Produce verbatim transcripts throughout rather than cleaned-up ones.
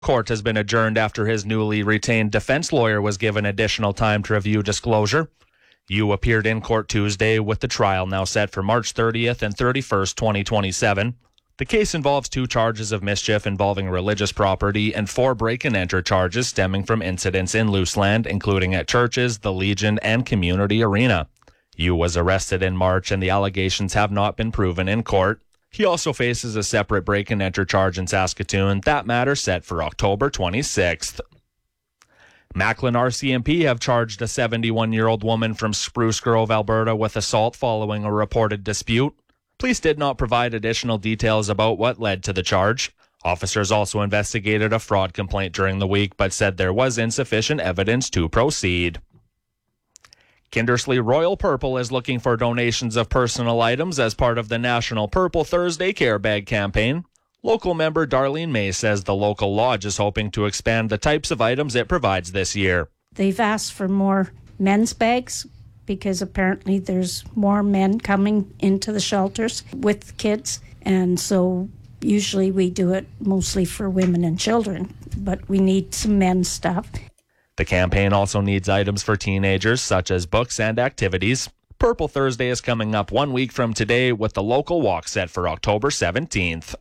Court has been adjourned after his newly retained defense lawyer was given additional time to review disclosure. Yu appeared in court Tuesday with the trial now set for March thirtieth and thirty-first, twenty twenty-seven. The case involves two charges of mischief involving religious property and four break-and-enter charges stemming from incidents in Luseland, including at churches, the Legion, and Community Arena. Yu was arrested in March, and the allegations have not been proven in court. He also faces a separate break-and-enter charge in Saskatoon. That matter set for October twenty-sixth. Macklin R C M P have charged a seventy-one-year-old woman from Spruce Grove, Alberta, with assault following a reported dispute. Police did not provide additional details about what led to the charge. Officers also investigated a fraud complaint during the week, but said there was insufficient evidence to proceed. Kindersley Royal Purple is looking for donations of personal items as part of the National Purple Thursday Care Bag campaign. Local member Darlene May says the local lodge is hoping to expand the types of items it provides this year. They've asked for more men's bags because apparently there's more men coming into the shelters with kids. And so usually we do it mostly for women and children, but we need some men's stuff. The campaign also needs items for teenagers, such as books and activities. Purple Thursday is coming up one week from today, with the local walk set for October seventeenth.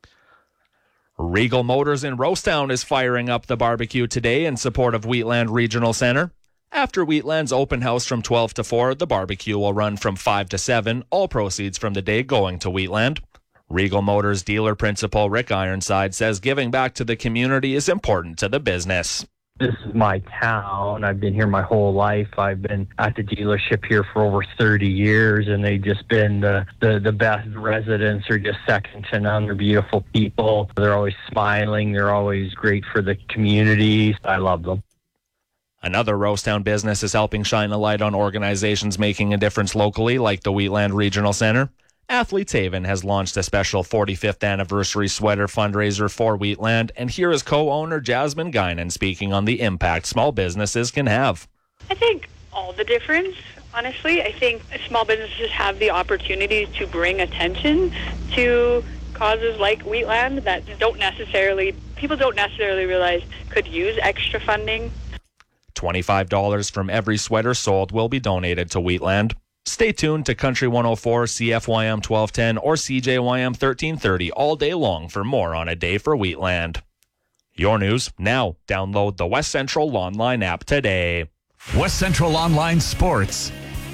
Regal Motors in Rosetown is firing up the barbecue today in support of Wheatland Regional Centre. After Wheatland's open house from twelve to four, the barbecue will run from five to seven, all proceeds from the day going to Wheatland. Regal Motors dealer principal Rick Ironside says giving back to the community is important to the business. This is my town. I've been here my whole life. I've been at the dealership here for over thirty years, and they've just been the, the, the best residents. Are just second to none. They're beautiful people. They're always smiling. They're always great for the community. I love them. Another Rosetown business is helping shine a light on organizations making a difference locally, like the Wheatland Regional Centre. Athletes Haven has launched a special forty-fifth anniversary sweater fundraiser for Wheatland, and here is co-owner Jasmine Guinan speaking on the impact small businesses can have. I think all the difference, honestly. I think small businesses have the opportunity to bring attention to causes like Wheatland that don't necessarily, people don't necessarily realize could use extra funding. twenty-five dollars from every sweater sold will be donated to Wheatland. Stay tuned to Country one oh four, C F Y M twelve ten, or C J Y M thirteen thirty all day long for more on A Day for Wheatland. Your news now. Download the West Central Online app today. West Central Online Sports.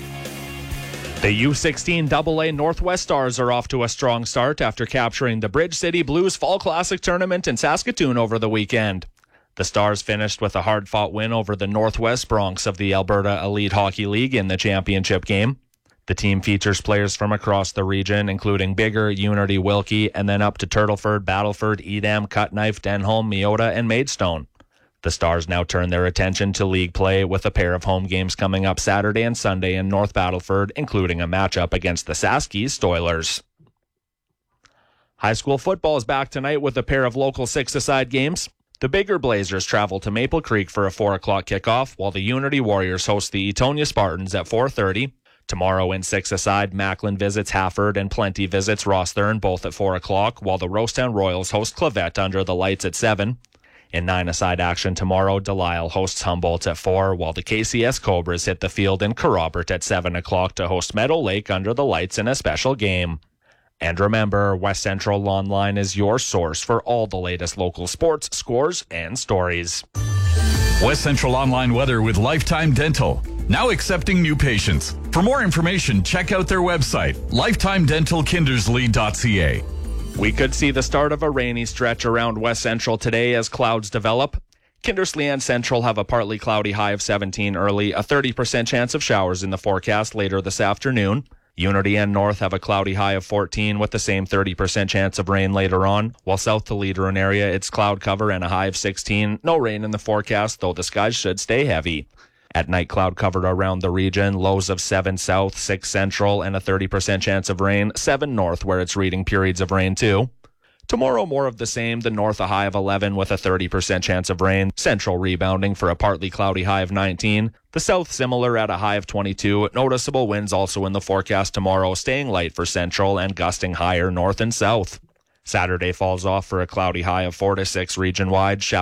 The U sixteen double A Northwest Stars are off to a strong start after capturing the Bridge City Blues Fall Classic Tournament in Saskatoon over the weekend. The Stars finished with a hard-fought win over the Northwest Bronx of the Alberta Elite Hockey League in the championship game. The team features players from across the region, including Bigger, Unity, Wilkie, and then up to Turtleford, Battleford, Edam, Cutknife, Denholm, Meota, and Maidstone. The Stars now turn their attention to league play with a pair of home games coming up Saturday and Sunday in North Battleford, including a matchup against the Saskies Stoilers. High school football is back tonight with a pair of local six-a-side games. The Bigger Blazers travel to Maple Creek for a four o'clock kickoff, while the Unity Warriors host the Etonia Spartans at four thirty. Tomorrow in six-a-side, Macklin visits Hafford and Plenty visits Rosthern, both at four o'clock, while the Rosetown Royals host Clavette under the lights at seven. In nine-a-side action tomorrow, Delisle hosts Humboldt at four, while the K C S Cobras hit the field in Kerrobert at seven o'clock to host Meadow Lake under the lights in a special game. And remember, West Central Online is your source for all the latest local sports, scores, and stories. West Central Online weather with Lifetime Dental. Now accepting new patients. For more information, check out their website, lifetime dental kindersley dot c a. We could see the start of a rainy stretch around West Central today as clouds develop. Kindersley and Central have a partly cloudy high of seventeen early, a thirty percent chance of showers in the forecast later this afternoon. Unity and North have a cloudy high of fourteen with the same thirty percent chance of rain later on, while south to Leader area it's cloud cover and a high of sixteen. No rain in the forecast, though the skies should stay heavy. At night, cloud covered around the region, lows of seven south, six central, and a thirty percent chance of rain, seven north where it's reading periods of rain too. Tomorrow, more of the same. The north, a high of eleven with a thirty percent chance of rain. Central rebounding for a partly cloudy high of nineteen. The south, similar at a high of twenty-two. Noticeable winds also in the forecast tomorrow, staying light for central and gusting higher north and south. Saturday falls off for a cloudy high of four to six region-wide.